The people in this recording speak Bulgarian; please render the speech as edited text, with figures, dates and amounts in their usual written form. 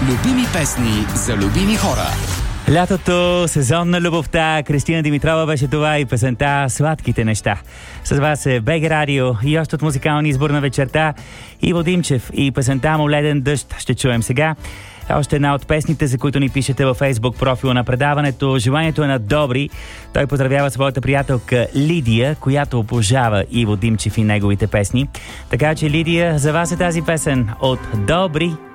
Любими песни за любими хора. Лятото, сезон на любовта. Кристина Димитрова беше това и песента "Сладките неща". С вас е БГ Радио и още от музикалния избор на вечерта Иво Димчев и песента му "Леден дъжд" ще чуем сега. Още една от песните, за които ни пишете във Фейсбук профила на предаването. Желанието е на Добри. Той поздравява своята приятелка Лидия, която обожава Иво Димчев и неговите песни. Така че, Лидия, за вас е тази песен от Добри.